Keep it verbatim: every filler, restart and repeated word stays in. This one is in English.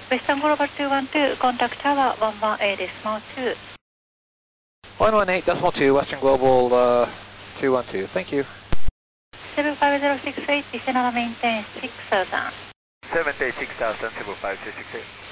Western Global two one two, contact tower one one eight decimal two. one one eight decimal two, Western Global uh, two one two, thank you. seven five zero six eight, descend and maintain six thousand. seven eight six thousand, seven five zero six eight.